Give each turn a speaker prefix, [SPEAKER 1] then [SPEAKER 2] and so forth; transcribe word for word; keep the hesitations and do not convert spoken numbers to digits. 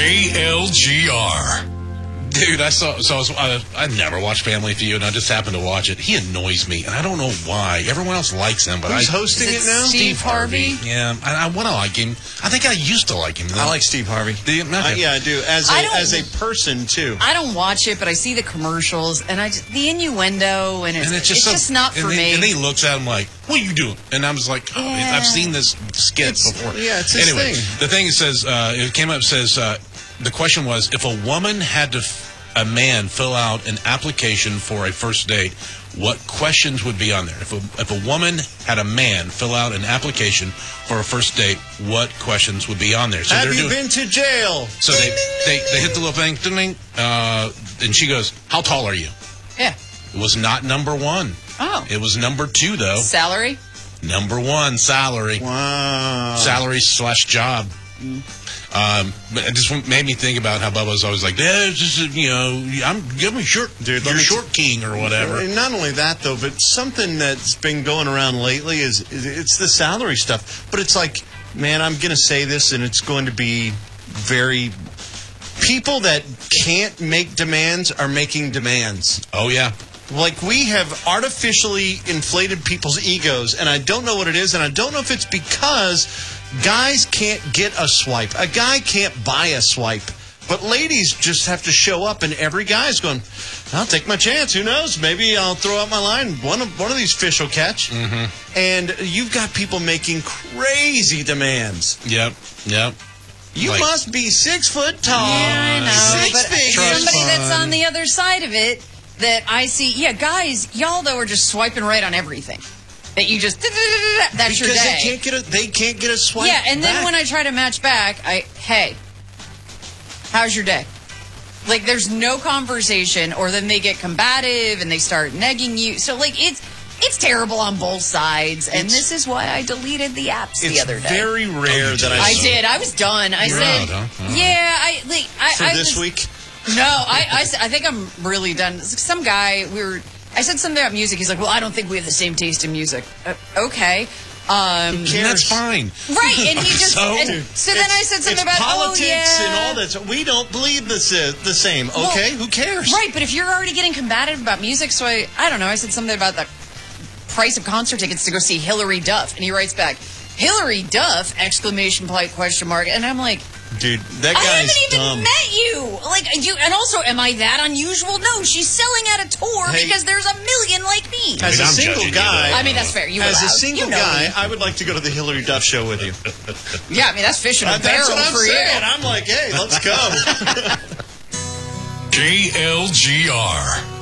[SPEAKER 1] J L G R. Dude, I saw, so I, was, I, I never watched Family Feud, and I just happened to watch it. He annoys me, and I don't know why. Everyone else likes him, but
[SPEAKER 2] Who's
[SPEAKER 1] I...
[SPEAKER 2] hosting
[SPEAKER 3] Is
[SPEAKER 2] it
[SPEAKER 3] it
[SPEAKER 2] now?
[SPEAKER 3] Steve Harvey?
[SPEAKER 1] Yeah, I, I want to like him. I think I used to like him.
[SPEAKER 2] I like Steve Harvey.
[SPEAKER 1] Do you? Okay.
[SPEAKER 2] Uh, yeah, I do. As
[SPEAKER 3] I
[SPEAKER 2] a,
[SPEAKER 3] don't-
[SPEAKER 2] as a person, too.
[SPEAKER 3] I don't watch it, but I see the commercials, and I just, the innuendo, and it's,
[SPEAKER 1] And it's just,
[SPEAKER 3] it's
[SPEAKER 1] so,
[SPEAKER 3] just not
[SPEAKER 1] and
[SPEAKER 3] for
[SPEAKER 1] then,
[SPEAKER 3] me.
[SPEAKER 1] And he looks at him like, "What are you doing?" And I was like, oh,
[SPEAKER 3] Yeah.
[SPEAKER 1] "I've seen this skit
[SPEAKER 2] It's-
[SPEAKER 1] before."
[SPEAKER 2] yeah, it's his
[SPEAKER 1] anyway,
[SPEAKER 2] thing.
[SPEAKER 1] the thing says uh, it came up says uh, the question was if a woman had to f- a man fill out an application for a first date, what questions would be on there? If a, if a woman had a man fill out an application for a first date, what questions would be on there? So
[SPEAKER 2] Have
[SPEAKER 1] they're
[SPEAKER 2] you
[SPEAKER 1] doing,
[SPEAKER 2] been to jail?
[SPEAKER 1] So they, they, they hit the little thing, ding, ding, uh, and she goes, "How tall are you?"
[SPEAKER 3] Yeah.
[SPEAKER 1] It was not number one.
[SPEAKER 3] Oh.
[SPEAKER 1] It was number two, though.
[SPEAKER 3] Salary?
[SPEAKER 1] Number one, salary.
[SPEAKER 2] Wow.
[SPEAKER 1] Salary slash job. Um, but it just made me think about how Bubba's always like, yeah, it's just, you know, I'm give me short,
[SPEAKER 2] Dude, let
[SPEAKER 1] you're
[SPEAKER 2] me t-
[SPEAKER 1] short king or whatever.
[SPEAKER 2] And not only that, though, but something that's been going around lately is, is it's the salary stuff. But it's like, man, I'm going to say this, and it's going to be very... People that can't make demands are making demands.
[SPEAKER 1] Oh, yeah.
[SPEAKER 2] Like, we have artificially inflated people's egos, and I don't know what it is, and I don't know if it's because guys can't get a swipe. A guy can't buy a swipe. But ladies just have to show up, and every guy's going, I'll take my chance. Who knows? Maybe I'll throw out my line. One of, one of these fish will catch.
[SPEAKER 1] Mm-hmm.
[SPEAKER 2] And you've got people making crazy demands.
[SPEAKER 1] Yep, yep.
[SPEAKER 2] You
[SPEAKER 1] Like-
[SPEAKER 2] must be six foot tall.
[SPEAKER 3] Yeah, I know.
[SPEAKER 2] Six
[SPEAKER 3] But
[SPEAKER 2] figures.
[SPEAKER 3] somebody that's
[SPEAKER 1] fund.
[SPEAKER 3] on the other side of it that I see, yeah, guys, y'all, though, are just swiping right on everything. That you just, that's your
[SPEAKER 2] Because
[SPEAKER 3] day.
[SPEAKER 2] they can't get a they can't get a swipe.
[SPEAKER 3] Yeah, and then
[SPEAKER 2] back.
[SPEAKER 3] when I try to match back, I, hey, how's your day? Like, there's no conversation, or then they get combative and they start negging you. So, like, it's it's terrible on both sides, and
[SPEAKER 2] It's-
[SPEAKER 3] this is why I deleted the apps the
[SPEAKER 2] it's
[SPEAKER 3] other day.
[SPEAKER 2] very rare
[SPEAKER 1] Oh, you
[SPEAKER 2] that
[SPEAKER 1] did?
[SPEAKER 2] I
[SPEAKER 3] I
[SPEAKER 2] see-
[SPEAKER 3] did. I was done. I
[SPEAKER 1] You're
[SPEAKER 3] said,
[SPEAKER 1] out, huh? All right.
[SPEAKER 3] yeah, I like. I,
[SPEAKER 2] for
[SPEAKER 3] I
[SPEAKER 2] this
[SPEAKER 3] was,
[SPEAKER 2] week.
[SPEAKER 3] No, I, I, s- I think I'm really done. Some guy, we were. I said something about music. He's like, "Well, I don't think we have the same taste in music." Uh, okay. Um,
[SPEAKER 1] And that's fine.
[SPEAKER 3] right, and he just.
[SPEAKER 1] So?
[SPEAKER 3] and, so then I said something
[SPEAKER 2] it's
[SPEAKER 3] about
[SPEAKER 2] politics
[SPEAKER 3] oh, yeah.
[SPEAKER 2] and all that. So we don't believe this is the same.
[SPEAKER 3] Well,
[SPEAKER 2] Okay, who cares?
[SPEAKER 3] Right, but if you're already getting combative about music, so I, I don't know. I said something about the price of concert tickets to go see Hillary Duff, and he writes back, "Hillary Duff!" Exclamation point question mark, and I'm like,
[SPEAKER 2] Dude, that
[SPEAKER 3] I
[SPEAKER 2] guy's
[SPEAKER 3] haven't even
[SPEAKER 2] dumb.
[SPEAKER 3] met you. Like you, and also, am I that unusual? No, she's selling out a tour
[SPEAKER 2] Hey.
[SPEAKER 3] because there's a million like me.
[SPEAKER 2] As
[SPEAKER 1] I mean,
[SPEAKER 2] a
[SPEAKER 1] I'm
[SPEAKER 2] single
[SPEAKER 1] judging you,
[SPEAKER 2] guy,
[SPEAKER 1] though.
[SPEAKER 3] I mean, that's fair. You
[SPEAKER 2] as a
[SPEAKER 3] allowed.
[SPEAKER 2] single
[SPEAKER 3] you know
[SPEAKER 2] guy,
[SPEAKER 3] me.
[SPEAKER 2] I would like to go to the Hillary Duff show with you.
[SPEAKER 3] Yeah, I mean that's fish in a
[SPEAKER 2] Uh, that's
[SPEAKER 3] barrel
[SPEAKER 2] what I'm
[SPEAKER 3] for
[SPEAKER 2] saying.
[SPEAKER 3] you.
[SPEAKER 2] I'm like, hey, let's go.
[SPEAKER 1] J L G R.